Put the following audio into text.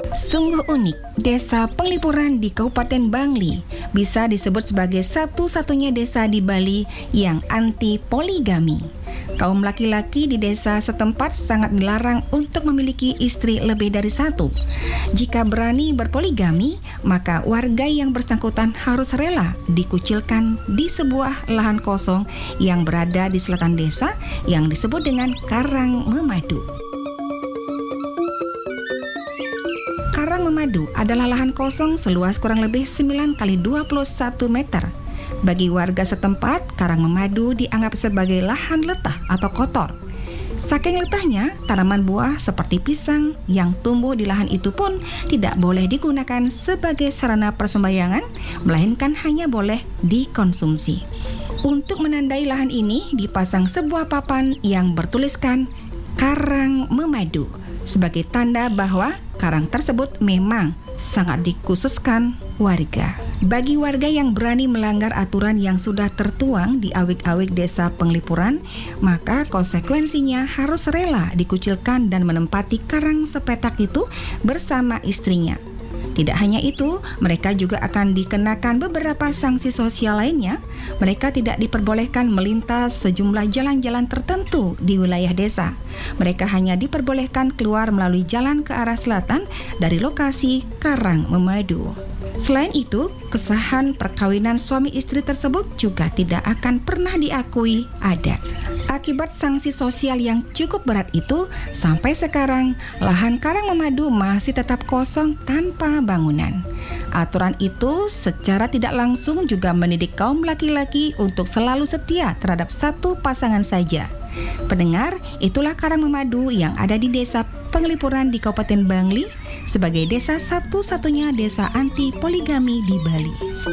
Sungguh unik, Desa Penglipuran di Kabupaten Bangli bisa disebut sebagai satu-satunya desa di Bali yang anti poligami. Kaum laki-laki di desa setempat sangat dilarang untuk memiliki istri lebih dari satu. Jika berani berpoligami, maka warga yang bersangkutan harus rela dikucilkan di sebuah lahan kosong yang berada di selatan desa yang disebut dengan Karang Memadu. Karang Memadu adalah lahan kosong seluas kurang lebih 9 x 21 meter. Bagi warga setempat, Karang Memadu dianggap sebagai lahan letah atau kotor. Saking letahnya, tanaman buah seperti pisang yang tumbuh di lahan itu pun tidak boleh digunakan sebagai sarana persembahyangan, melainkan hanya boleh dikonsumsi. Untuk menandai lahan ini, dipasang sebuah papan yang bertuliskan Karang Memadu sebagai tanda bahwa karang tersebut memang sangat dikhususkan warga. Bagi warga yang berani melanggar aturan yang sudah tertuang di awik-awik Desa Penglipuran, maka konsekuensinya harus rela dikucilkan dan menempati karang sepetak itu bersama istrinya. Tidak hanya itu, mereka juga akan dikenakan beberapa sanksi sosial lainnya. Mereka tidak diperbolehkan melintas sejumlah jalan-jalan tertentu di wilayah desa. Mereka hanya diperbolehkan keluar melalui jalan ke arah selatan dari lokasi Karang Memadu. Selain itu, kesahan perkawinan suami istri tersebut juga tidak akan pernah diakui adat. Akibat sanksi sosial yang cukup berat itu, sampai sekarang lahan Karang Memadu masih tetap kosong tanpa bangunan. Aturan itu secara tidak langsung juga mendidik kaum laki-laki untuk selalu setia terhadap satu pasangan saja. Pendengar, itulah Karang Memadu yang ada di Desa Penglipuran di Kabupaten Bangli sebagai desa satu-satunya desa anti poligami di Bali.